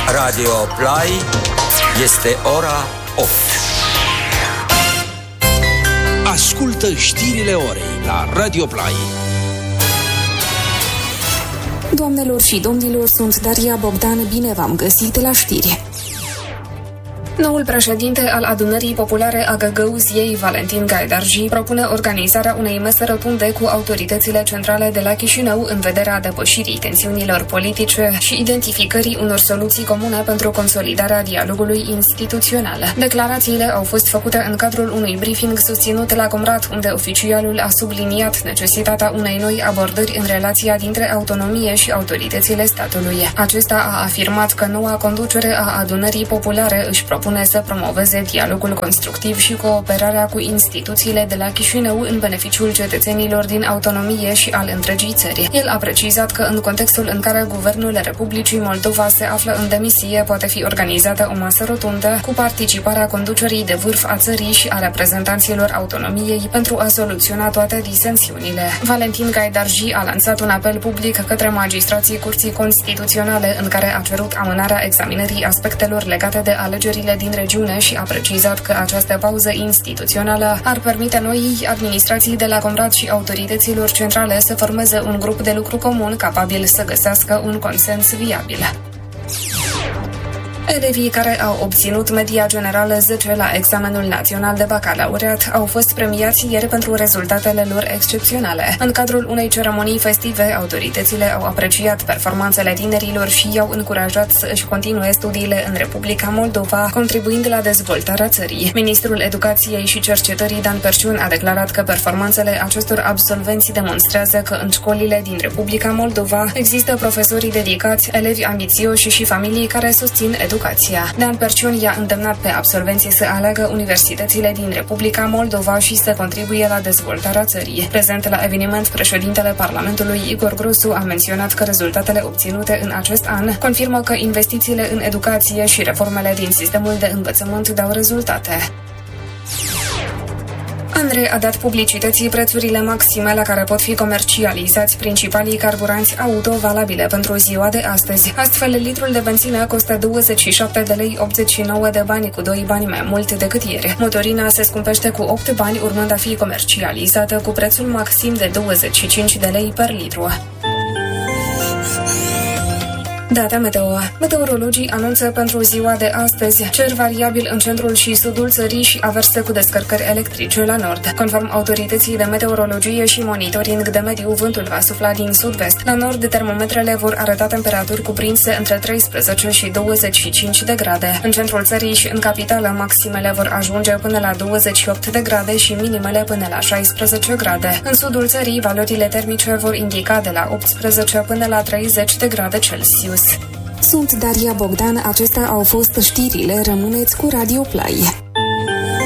Radio Play este ora 8. Ascultă știrile orei la Radio Play. Doamnelor și domnilor, sunt Daria Bogdan, bine v-am găsit la știri. Noul președinte al Adunării Populare a Găgăuziei, Valentin Gaidarji, propune organizarea unei mese rotunde cu autoritățile centrale de la Chișinău în vederea depășirii tensiunilor politice și identificării unor soluții comune pentru consolidarea dialogului instituțional. Declarațiile au fost făcute în cadrul unui briefing susținut la Comrat, unde oficialul a subliniat necesitatea unei noi abordări în relația dintre autonomie și autoritățile statului. Acesta a afirmat că noua conducere a Adunării Populare își propune să promoveze dialogul constructiv și cooperarea cu instituțiile de la Chișinău în beneficiul cetățenilor din autonomie și al întregii țări. El a precizat că în contextul în care Guvernul Republicii Moldova se află în demisie, poate fi organizată o masă rotundă cu participarea conducerii de vârf a țării și a reprezentanților autonomiei pentru a soluționa toate disensiunile. Valentin Gaidarji a lansat un apel public către magistrații Curții Constituționale în care a cerut amânarea examinării aspectelor legate de alegerile din regiune și a precizat că această pauză instituțională ar permite noii administrații de la Comrat și autorităților centrale să formeze un grup de lucru comun capabil să găsească un consens viabil. Elevii care au obținut media generală 10 la examenul național de bacalaureat au fost premiați ieri pentru rezultatele lor excepționale. În cadrul unei ceremonii festive, autoritățile au apreciat performanțele tinerilor și i-au încurajat să își continue studiile în Republica Moldova, contribuind la dezvoltarea țării. Ministrul Educației și Cercetării Dan Perciun a declarat că performanțele acestor absolvenți demonstrează că în școlile din Republica Moldova există profesori dedicați, elevi ambițioși și familii care susțin educația. Dan Perciun i-a îndemnat pe absolvenții să aleagă universitățile din Republica Moldova și să contribuie la dezvoltarea țării. Prezent la eveniment, președintele Parlamentului Igor Grosu a menționat că rezultatele obținute în acest an confirmă că investițiile în educație și reformele din sistemul de învățământ dau rezultate. ANRE a dat publicității prețurile maxime la care pot fi comercializați principalii carburanți auto valabile pentru ziua de astăzi. Astfel, litrul de benzină costă 27 de lei 89 de bani, cu 2 bani mai mult decât ieri. Motorina se scumpește cu 8 bani, urmând a fi comercializată cu prețul maxim de 25 de lei per litru. Data meteo. Meteorologii anunță pentru ziua de astăzi cer variabil în centrul și sudul țării și averse cu descărcări electrice la nord. Conform autorității de meteorologie și monitoring de mediu, vântul va sufla din sud-vest. La nord, termometrele vor arăta temperaturi cuprinse între 13 și 25 de grade. În centrul țării și în capitală, maximele vor ajunge până la 28 de grade și minimele până la 16 grade. În sudul țării, valorile termice vor indica de la 18 până la 30 de grade Celsius. Sunt Daria Bogdan, acestea au fost știrile, rămâneți cu Radio Play.